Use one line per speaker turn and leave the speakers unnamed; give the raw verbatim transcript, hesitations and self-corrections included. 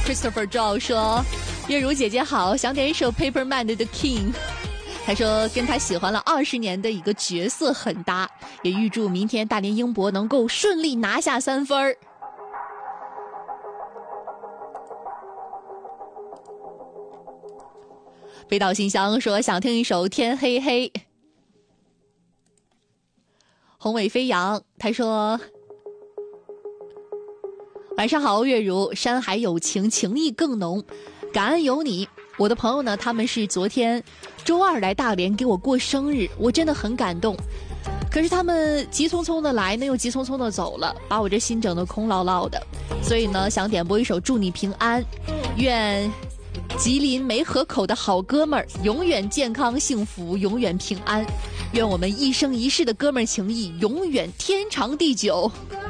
Christopher Zhao 说，月如姐姐好，想点一首 Paperman 的 The King。他说跟他喜欢了二十年的一个角色很搭，也预祝明天大连英博能够顺利拿下三分。北岛信箱说想听一首天黑黑。宏伟飞扬他说晚上好月如，山海有情，情谊更浓，感恩有你。我的朋友呢，他们是昨天周二来大连给我过生日，我真的很感动。可是他们急匆匆的来呢，又急匆匆的走了，把我这心整得空落落的。所以呢，想点播一首祝你平安，愿吉林梅河口的好哥们儿永远健康幸福，永远平安，愿我们一生一世的哥们儿情谊永远天长地久。